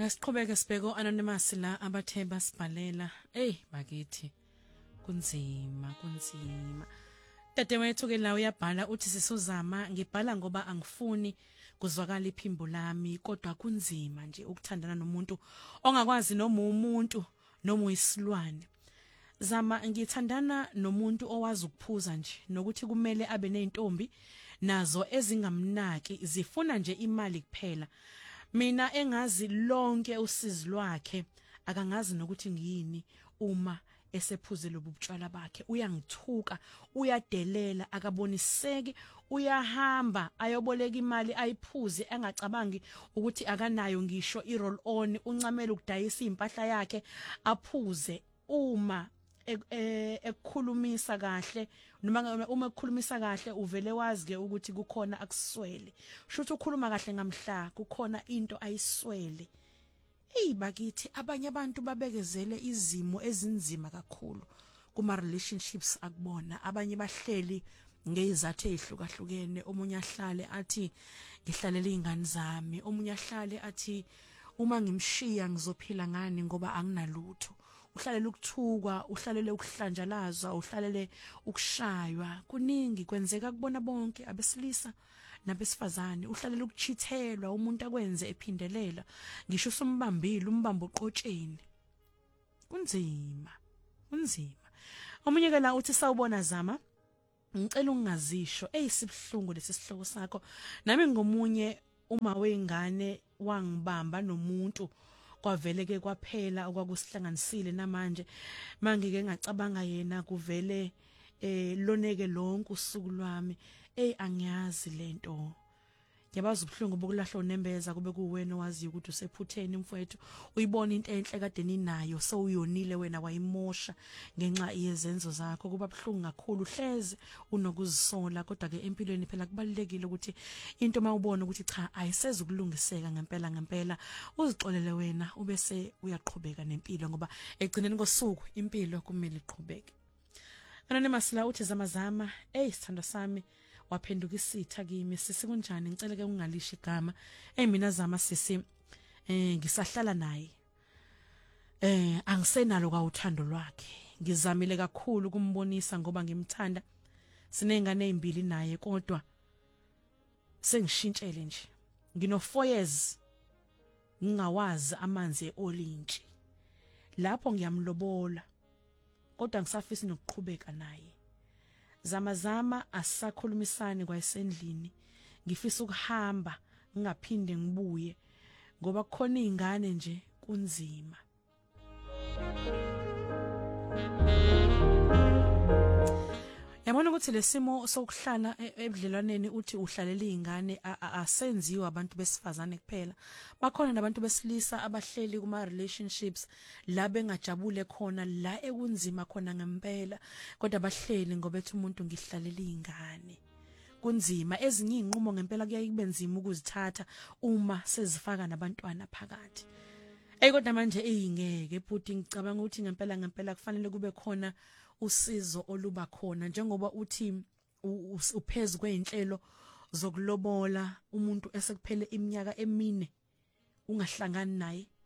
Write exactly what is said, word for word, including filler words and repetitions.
Asiqhubeke sibheko anonymous la abathe basibhalela. Ey bakithi. Kunzima, kunzima. Dadewethu ke la uyabhala uthi sisuzama ngibhala ngoba angifuni kuzwakala iphimbo lami kodwa kunzima nje ukuthandana nomuntu ongakwazi noma umuntu noma uyisilwane. Zama ngithandana nomuntu owazi ukuphuza nje nokuthi kumele abe nezintombi nazo ezingamnaki zifuna nje imali kuphela. Mina engazi lonke usizi lwakhe akangazi nokuthi ngiyini uma esephuze lobutshwala bakhe uyangithuka uyadelela akaboniseki uyahamba ayoboleka imali ayiphuze engacabangi ukuthi akanayo ngisho iroll on uncamela ukudayisa impahla yakhe aphuze uma ekukhulumisa kahle noma uma ekukhulumisa kahle uvele wazi ke ukuthi kukhona akuswele shuthi ukhuluma kahle ngamhla kukhona into ayiswele. Ey bakithi abanye abantu babekezele izimo ezinzima kakhulu kuma relationships akubona abanye bahleli ngezathu ezihlukahlukene omunye ahlale athi ngihlalela izingane zami omunye ahlale athi uma ngimshiya ngizophila ngani ngoba anginalutho uhlalela ukuthukwa uhlalele ukuhlanjalaza uhlalele ukushaywa kuningi kwenzeka kubona bonke abesilisa nabesifazane uhlalela ukuchithelwa umuntu akwenze ephindelela ngisho usumbambile umbambo oqotsheni kunzima kunzima. Omunye ke la uthi sawubona Zama ngicela ungazisho eyisibhlungu lesi sihloko sakho nami ngomunye uma wengane wangibamba nomuntu kwavele ke kwaphela okwakusihlanganisile namanje mangike ngacabanga yena kuvele eh loneke lonke usuku lwami ey angiyazi lento yabaza ubhlungu bokulahlwa unembeza kube kuwena wazi ukuthi usephutheni mfowethu uyibona into enhle kade ninayo so uyonile wena wayimosha ngenxa yezenzo zakho kuba bhlungu kakhulu hleze unokuzisola kodwa ke empilweni phela kubalekile ukuthi into mawubona ukuthi cha ayiseze ukulungiseka ngempela ngempela uzixolele wena ubese uyaqhubeka nempilo ngoba egcineni kosuku impilo kumele iqhubeke. Anonymous la uthi zamazama ey sithando sami waphenduka isitha kimi sisi kunjani ngicela ke ungalisha igama hey mina Zama sisi eh ngisahlala naye eh angisenalo ka uthando lwakhe ngizamile kakhulu kumbonisa ngoba ngimthanda sinengane ezimbili naye kodwa sengishintshele nje ngino four years ngingawazi amanzi eolintshi lapho ngiyamlobola kodwa ngisafisa nokuqhubeka naye. Zama zama asakhulumisani kwayesendlini ngifisa ukuhamba ngingaphinde ngibuye ngoba kukhona izingane nje kunzima. Yabona ukuthi lesimo sokuhlala ebudlelwaneni uthi uhlalela izingane asenziwa abantu besifazane kuphela bakhona nabantu besilisa abahleli kuma relationships la bengajabule khona la ekunzima khona ngempela kodwa bahleli ngoba ethi umuntu ngihlalela izingane kunzima ezinye izinqumo ngempela kuyayibenzima ukuzithatha uma sezifaka nabantwana phakathi. Ey kodwa manje eyingeke futhi ngicabanga ukuthi ngempela ngempela kufanele kube khona usizo oluba khona njengoba uthi uphezwe kweinhlelo zokulobola umuntu esekuphele iminyaka emine ungahlangani naye